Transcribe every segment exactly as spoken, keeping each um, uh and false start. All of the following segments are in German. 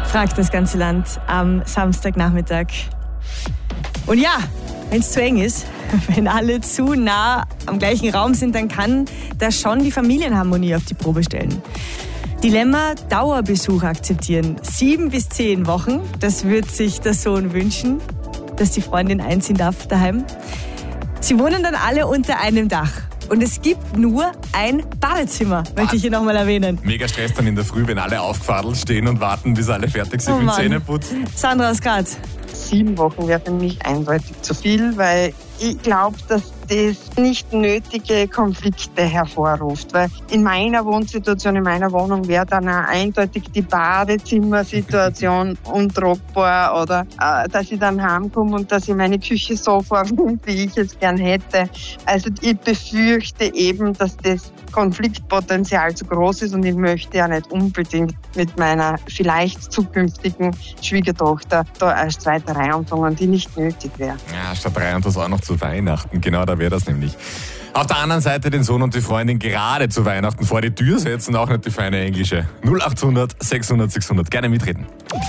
fragt das ganze Land am Samstagnachmittag. Und ja, wenn es zu eng ist, wenn alle zu nah am gleichen Raum sind, dann kann das schon die Familienharmonie auf die Probe stellen. Dilemma: Dauerbesuch akzeptieren. Sieben bis zehn Wochen, das wird sich der Sohn wünschen, dass die Freundin einziehen darf daheim. Sie wohnen dann alle unter einem Dach. Und es gibt nur ein Badezimmer, möchte ich hier nochmal erwähnen. Mega Stress dann in der Früh, wenn alle aufgefadelt stehen und warten, bis alle fertig sind oh mit Zähneputzen. Sandra aus Graz. Sieben Wochen wäre für mich eindeutig zu viel, weil ich glaube, dass das nicht nötige Konflikte hervorruft. Weil in meiner Wohnsituation, in meiner Wohnung wäre dann auch eindeutig die Badezimmersituation untragbar oder äh, dass ich dann heimkomme und dass ich meine Küche so vorfinde, wie ich es gern hätte. Also ich befürchte eben, dass das Konfliktpotenzial zu groß ist und ich möchte ja nicht unbedingt mit meiner vielleicht zukünftigen Schwiegertochter da eine Streiterei anfangen, die nicht nötig wäre. Ja, statt drei und das auch noch zu Weihnachten. Genau, da wäre das nämlich. Auf der anderen Seite den Sohn und die Freundin gerade zu Weihnachten vor die Tür setzen, auch nicht die feine englische. null acht hundert sechshundert sechshundert. Gerne mitreden.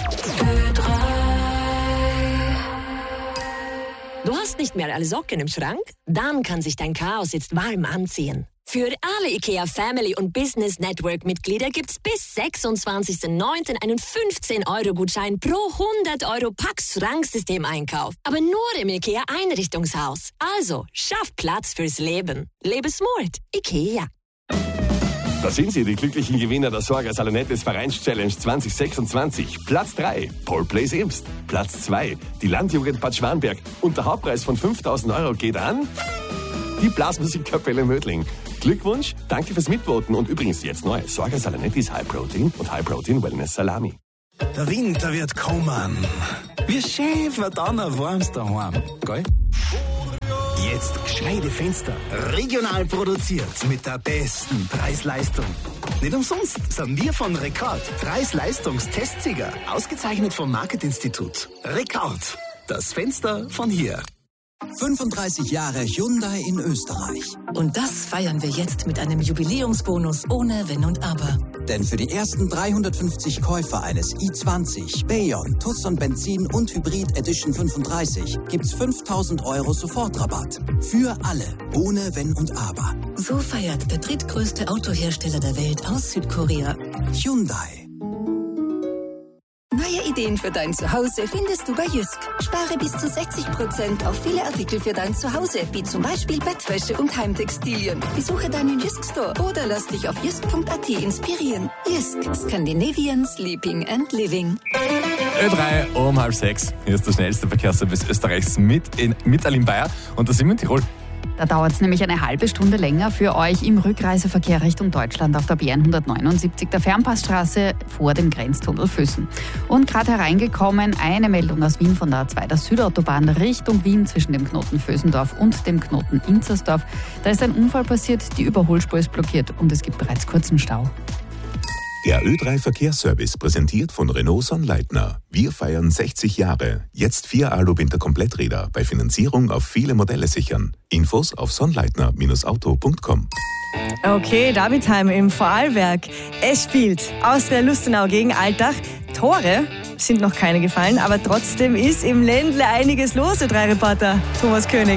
Du hast nicht mehr alle Socken im Schrank? Dann kann sich dein Chaos jetzt warm anziehen. Für alle IKEA Family und Business Network Mitglieder gibt's bis sechsundzwanzigsten neunten einen fünfzehn Euro Gutschein pro hundert Euro Pax Schranksystem-Einkauf. Aber nur im IKEA Einrichtungshaus. Also, schaff Platz fürs Leben. Lebe smart. IKEA. Da sind sie, die glücklichen Gewinner der Sorga Salonettes Vereins-Challenge zwanzig sechsundzwanzig. Platz drei, Paul Place Imst. Platz zwei, die Landjugend Bad Schwanberg. Und der Hauptpreis von fünftausend Euro geht an die Blasmusikkapelle Mödling. Glückwunsch, danke fürs Mitvoten und übrigens jetzt neu. Sorga Salonettis High Protein und High Protein Wellness Salami. Der Winter wird kommen. Wir schäfen dann ein warmes daheim, gell? Jetzt gescheite Fenster. Regional produziert mit der besten Preis-Leistung. Nicht umsonst sind wir von Rekord Preis-Leistungs-Testsieger. Ausgezeichnet vom Marketinstitut. Rekord. Das Fenster von hier. fünfunddreißig Jahre Hyundai in Österreich. Und das feiern wir jetzt mit einem Jubiläumsbonus ohne Wenn und Aber. Denn für die ersten dreihundertfünfzig Käufer eines i zwanzig, Bayon, Tucson Benzin und Hybrid Edition fünfunddreißig gibt's fünftausend Euro Sofortrabatt. Für alle, ohne Wenn und Aber. So feiert der drittgrößte Autohersteller der Welt aus Südkorea. Hyundai. Neue Ideen für dein Zuhause findest du bei Jysk. Spare bis zu sechzig Prozent auf viele Artikel für dein Zuhause, wie zum Beispiel Bettwäsche und Heimtextilien. Besuche deinen Jysk Store oder lass dich auf jysk punkt at inspirieren. Jysk, Scandinavian Sleeping and Living. Ö drei um halb sechs. Hier ist der schnellste Verkehrsservice Österreichs mit, in, mit Alim Bayer und da sind wir in Tirol. Da dauert es nämlich eine halbe Stunde länger für euch im Rückreiseverkehr Richtung Deutschland auf der B hundertneunundsiebzig, der Fernpassstraße vor dem Grenztunnel Füssen. Und gerade hereingekommen eine Meldung aus Wien von der A zwei, der Südautobahn Richtung Wien zwischen dem Knoten Vösendorf und dem Knoten Inzersdorf. Da ist ein Unfall passiert, die Überholspur ist blockiert und es gibt bereits kurzen Stau. Der Ö drei Verkehrsservice präsentiert von Renault Sonnleitner. Wir feiern sechzig Jahre. Jetzt vier Alu-Winter-Kompletträder bei Finanzierung auf viele Modelle sichern. Infos auf sonnleitner Auto punkt com. Okay, Derby-Time im Vorarlberg. Es spielt Austria Lustenau gegen Altach. Tore sind noch keine gefallen, aber trotzdem ist im Ländle einiges los, Ö drei Reporter Thomas König.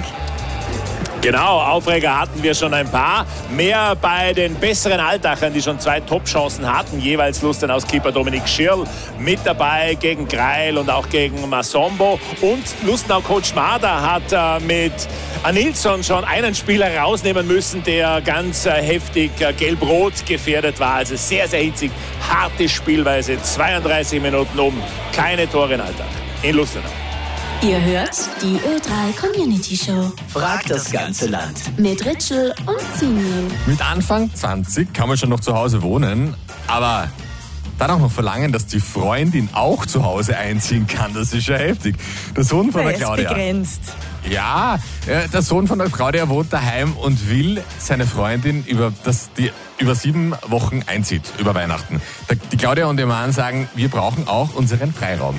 Genau, Aufreger hatten wir schon ein paar. Mehr bei den besseren Altachern, die schon zwei Top-Chancen hatten. Jeweils Lustenau-Keeper Dominik Schirl mit dabei gegen Greil und auch gegen Masombo. Und Lustenau-Coach Marder hat äh, mit Nilsson schon einen Spieler rausnehmen müssen, der ganz äh, heftig äh, gelb-rot gefährdet war. Also sehr, sehr hitzig, harte Spielweise. zweiunddreißig Minuten um, keine Tore in Altach, in Lustenau. Ihr hört die Ö drei Community Show. Fragt das ganze Land. Mit Ritschl und Ziniel. Mit Anfang zwanzig kann man schon noch zu Hause wohnen, aber dann auch noch verlangen, dass die Freundin auch zu Hause einziehen kann, das ist schon heftig. Der Sohn von der Claudia. Begrenzt. Ja, der Sohn von der Claudia wohnt daheim und will seine Freundin, über das die über sieben Wochen einzieht, über Weihnachten. Die Claudia und ihr Mann sagen, wir brauchen auch unseren Freiraum.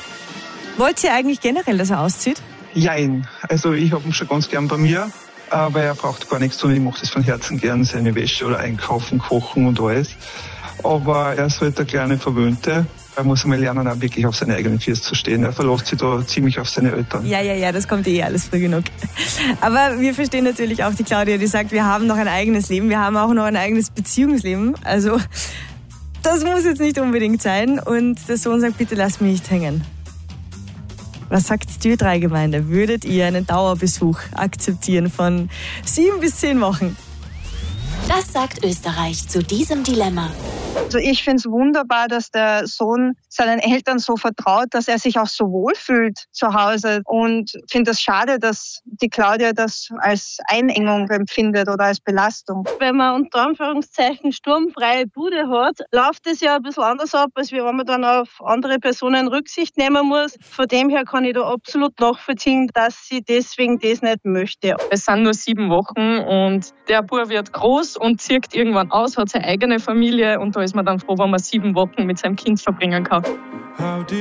Wollt ihr eigentlich generell, dass er auszieht? Jein. Also ich habe ihn schon ganz gern bei mir, aber er braucht gar nichts tun. Ich mache das von Herzen gern, seine Wäsche oder einkaufen, kochen und alles. Aber er ist halt der kleine Verwöhnte Er muss einmal lernen, auch wirklich auf seine eigenen Füße zu stehen. Er verlässt sich da ziemlich auf seine Eltern. Ja, ja, ja, das kommt eh alles früh genug. Aber wir verstehen natürlich auch die Claudia, die sagt, wir haben noch ein eigenes Leben, wir haben auch noch ein eigenes Beziehungsleben. Also das muss jetzt nicht unbedingt sein. Und der Sohn sagt, bitte lass mich nicht hängen. Was sagt die Ö drei Gemeinde? Würdet ihr einen Dauerbesuch akzeptieren von sieben bis zehn Wochen? Das sagt Österreich zu diesem Dilemma. Also ich finde es wunderbar, dass der Sohn seinen Eltern so vertraut, dass er sich auch so wohlfühlt zu Hause, und finde es schade, dass die Claudia das als Einengung empfindet oder als Belastung. Wenn man unter Anführungszeichen sturmfreie Bude hat, läuft es ja ein bisschen anders ab, als wenn man dann auf andere Personen Rücksicht nehmen muss. Von dem her kann ich da absolut nachvollziehen, dass sie deswegen das nicht möchte. Es sind nur sieben Wochen und der Bub wird groß und zieht irgendwann aus, hat seine eigene Familie, und da ist man dann froh, wenn man sieben Wochen mit seinem Kind verbringen kann.